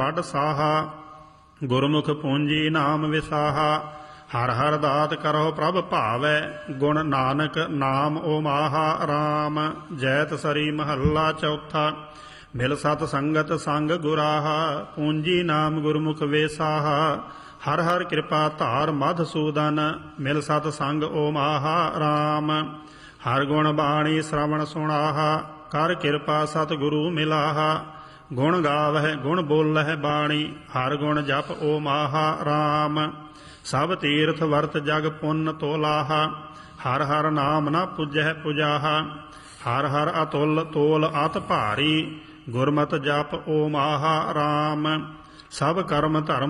ਪੜ ਸਾਹਾ ਗੁਰਮੁਖ ਪੂੰਜੀ ਨਾਮ ਵਿਸਾਹਾ। ਹਰ ਹਰ ਦਾਤ ਕਰੋ ਪ੍ਰਭ ਭਾਵੈ ਗੁਣ ਨਾਨਕ ਨਾਮ ਓਮਾਹਾ ਰਾਮ। ਜੈਤ ਸਰੀ ਮਹੱਲਾ ਚੌਥਾ। ਮਿਲ ਸਤ ਸੰਗਤ ਸੰਗ ਗੁਰਾਹਾ ਪੂੰਜੀ ਨਾਮ ਗੁਰਮੁਖ ਵੇਸਾਹਾ। ਹਰ ਹਰ ਕਿਰਪਾ ਧਾਰ ਮਧਸੂਦਨ ਮਿਲ ਸਤ ਸੰਗ ਓਮਾਹਾ ਰਾਮ। ਹਰ ਗੁਣ ਬਾਣੀ ਸ਼ਰਵਣ ਸੁਣਾਹਾ ਕਰ ਕਿਰਪਾ ਸਤ ਗੁਰੂ ਮਿਲਾਹਾ। ਗੁਣ ਗਾਵਹਿ ਗੁਣ ਬੋਲਹਿ ਬਾਣੀ ਹਰ ਗੁਣ ਜਪ ਓਮਾਹਾ ਰਾਮ। ਸਭ ਤੀਰਥ ਵਰਤ ਜਗ ਪੁੰਨ ਤੋਲਾਹਾ ਹਰ ਹਰ ਨਾਮ ਨਾ ਪੁਜਹਿ ਪੁਜਾਹਾ। ਹਰ ਹਰ ਅਤੁਲ ਤੋਲ ਅਤ ਭਾਰੀ ਗੁਰਮਤਿ ਜਪ ਓਮਾਹਾ ਰਾਮ। ਸਭ ਕਰਮ ਧਰਮ